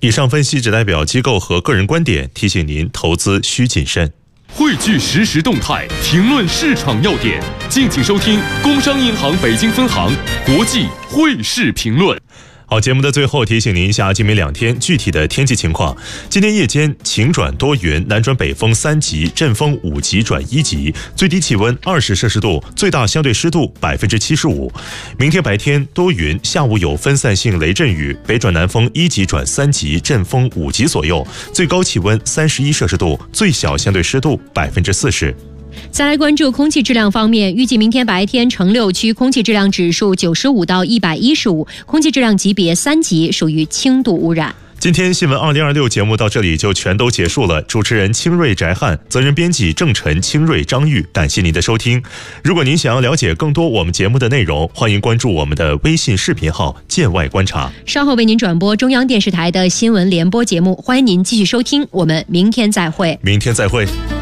以上分析只代表机构和个人观点，提醒您投资需谨慎。 汇聚实时动态，评论市场要点，敬请收听工商银行北京分行国际汇市评论。 好，节目的最后提醒您一下今明2天具体的天气情况。今天夜间晴转多云，南转北风3级，阵风5级转1级，最低气温20摄氏度，最大相对湿度75%。明天白天多云，下午有分散性雷阵雨，北转南风1级转3级，阵风5级左右，最高气温31摄氏度，最小相对湿度40%。 再来关注空气质量方面，预计明天白天城6区空气质量指数95到115，空气质量级别3级，属于轻度污染。 今天新闻2026节目到这里就全都结束了。主持人清瑞翟汉，责任编辑郑晨、清瑞、张玉，感谢您的收听。如果您想要了解更多我们节目的内容，欢迎关注我们的微信视频号见外观察。 稍后为您转播中央电视台的新闻联播节目，欢迎您继续收听，我们明天再会。 明天再会。